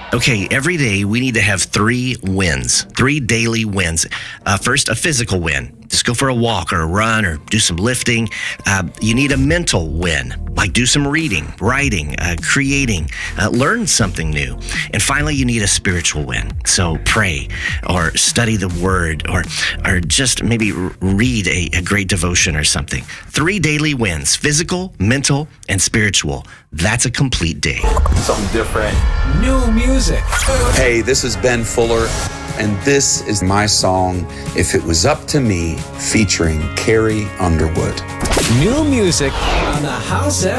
Okay, every day we need to have 3 wins, 3 daily wins. First, a physical win. Just go for a walk or a run or do some lifting. You need a mental win, like do some reading, writing, creating, learn something new. And finally, you need a spiritual win. So pray or study the word or just maybe read a great devotion or something. 3 daily wins, physical, mental, and spiritual. That's a complete day. Something different. New music. Hey, this is Ben Fuller, and this is my song, If It Was Up to Me, featuring Carrie Underwood. New music on the House